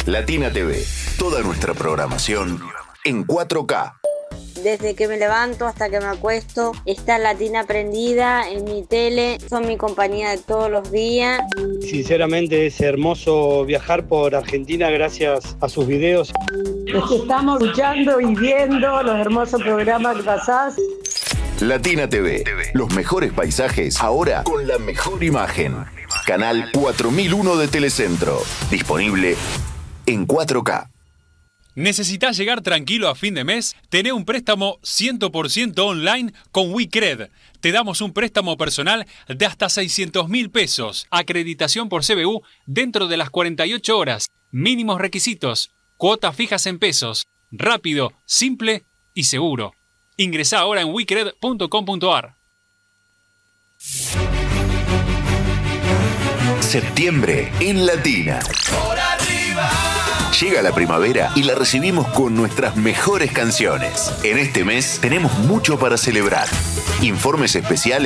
Latina TV, toda nuestra programación en 4K. Desde que me levanto hasta que me acuesto, está Latina prendida en mi tele, son mi compañía de todos los días. Sinceramente es hermoso viajar por Argentina gracias a sus videos. Es que estamos escuchando y viendo los hermosos programas que pasás. Latina TV, los mejores paisajes, ahora con la mejor imagen. Canal 4001 de Telecentro, disponible en 4K. ¿Necesitas llegar tranquilo a fin de mes? Tené un préstamo 100% online con WeCred. Te damos un préstamo personal de hasta 600.000 pesos. Acreditación por CBU dentro de las 48 horas. Mínimos requisitos. Cuotas fijas en pesos. Rápido, simple y seguro. Ingresá ahora en wecred.com.ar. Septiembre en Latina. Por arriba. Llega la primavera y la recibimos con nuestras mejores canciones. En este mes tenemos mucho para celebrar. Informes especiales